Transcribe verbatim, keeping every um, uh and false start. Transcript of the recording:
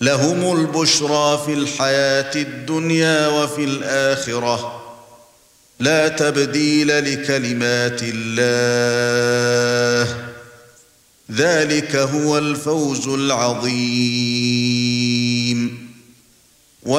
لهم البشرى في الحياة الدنيا وفي الآخرة لا تبديل لكلمات الله ذلك هو الفوز العظيم